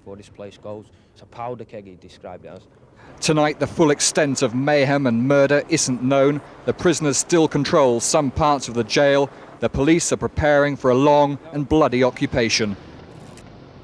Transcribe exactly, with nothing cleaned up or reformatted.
before this place goes. It's a powder keg, he described it as. Tonight, the full extent of mayhem and murder isn't known. The prisoners still control some parts of the jail. The police are preparing for a long and bloody occupation.